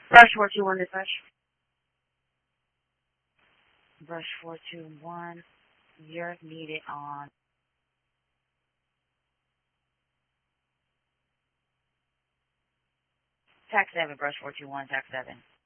Brush 421 dispatch. Brush 421. You're needed on Tax 7, Brush 421, Tax 7.